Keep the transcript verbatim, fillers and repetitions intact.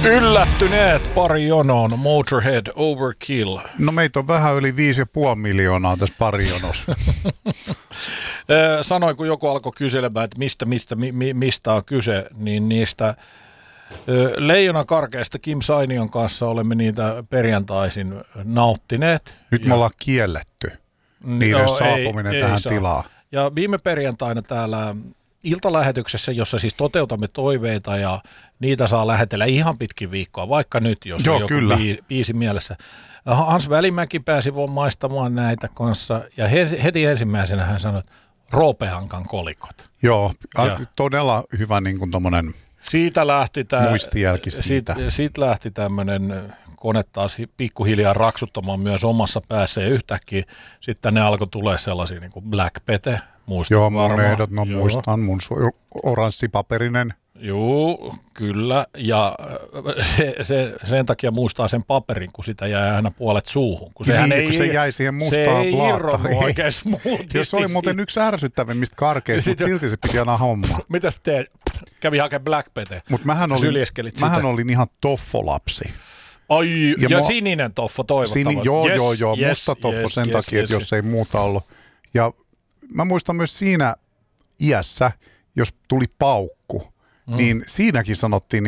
Yllättyneet pari jonoon, Motorhead Overkill. No meitä on vähän yli viisi ja puoli miljoonaa tässä pari jonossa. Sanoin, kun joku alkoi kyselemään, että mistä, mistä, mi, mistä on kyse, niin niistä Leijona karkeista Kim Sainion kanssa olemme niitä perjantaisin nauttineet. Nyt me ja... ollaan kielletty niiden no, saapuminen ei, tähän ei tilaan. Ja viime perjantaina täällä iltalähetyksessä, jossa siis toteutamme toiveita ja niitä saa lähetellä ihan pitkin viikkoa, vaikka nyt, jos Joo, on joku biisi, biisi mielessä. Hans Välimäki pääsi maistamaan näitä kanssa ja heti ensimmäisenä hän sanoi, että Roopehankan kolikot. Joo, ja todella hyvä niin kuin tommonen siitä lähti tää, muistijälki siitä. Siitä, siitä lähti tämmöinen kone taas pikkuhiljaa raksuttamaan myös omassa päässä ja yhtäkkiä sitten ne alkoi tulee sellaisia niin kuin Black Pete. Muistan Joo, mun varmaan. ehdot, no Joo. muistan, mun su- oranssipaperinen. Joo, kyllä. Ja se, se, sen takia muistaa sen paperin, kun sitä jäi aina puolet suuhun. Kun, niin, ei, kun se jäi siihen mustaan se ei plaattaan. Se ei oikein smoothisti. Se oli muuten yksi ärsyttävimmistä karkeista, mutta silti se piti aina hommaa. Mitäs teet? Kävi hakemaan Black Pete. Mutta mähän, mähän olin ihan toffolapsi. Ai, ja, ja mua, sininen toffo toivottavasti. Sini, joo, yes, joo, joo, yes, musta toffo yes, sen yes, takia, yes, että jos ei muuta ollut. Ja mä muistan myös siinä iässä, jos tuli paukku, mm. niin siinäkin sanottiin